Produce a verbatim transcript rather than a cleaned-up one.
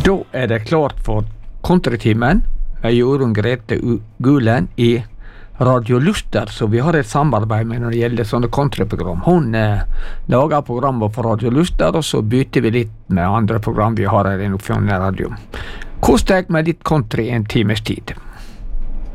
Da er det klart for kontratimen med Jorunn Grete Gulen i Radio Luster, så vi har et samarbeid med når det gjelder sånne kontraprogram. Hun eh, lager programmer for Radio Luster, og så bytter vi litt med andre program vi har her i Nordfjord Radio. Kos deg med litt country en times tid.